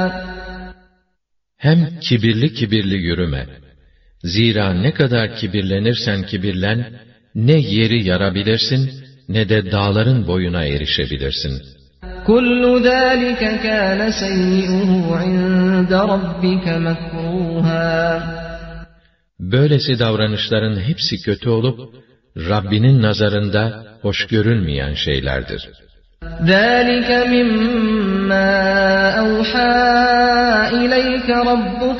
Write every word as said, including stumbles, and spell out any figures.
Hem kibirli kibirli yürüme. Zira ne kadar kibirlenirsen kibirlen, ne yeri yarabilirsin, ne de dağların boyuna erişebilirsin. كُلُّ ذَٰلِكَ كَانَ سَيِّئُهُ عِندَ رَبِّكَ مَكْرُوهًا. Böylesi davranışların hepsi kötü olup, Rabbinin nazarında hoş görülmeyen şeylerdir. ذَٰلِكَ مِمَّا أَوْحَىٰ إِلَيْكَ رَبُّكَ